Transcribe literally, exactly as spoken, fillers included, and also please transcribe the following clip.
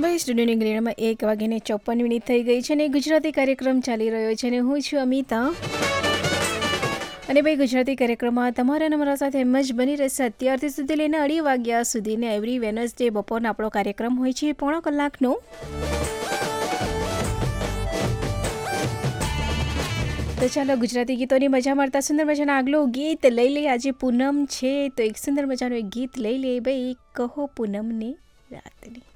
ભાઈ સ્ટુડિયોની ગ્રેડમાં એક વાગીને ચોપન મિનિટ થઈ ગઈ છે ને ગુજરાતી કાર્યક્રમ ચાલી રહ્યો છે ને હું છું અમિતા. અને ભાઈ ગુજરાતી કાર્યક્રમમાં તમારા નંબરો સાથે એમ જ બની રહેશે અત્યારથી સુધી લઈને અઢી વાગ્યા સુધીને એવરી વેનસડે બપોરનો આપણો કાર્યક્રમ હોય છે પોણો કલાકનો. તો ચાલો ગુજરાતી ગીતોની મજા મારતા સુંદર મજાના આગલું ગીત લઈ લઈએ. આજે પૂનમ છે તો એક સુંદર મજાનું એક ગીત લઈ લઈએ ભાઈ, કહો પૂનમની રાતની.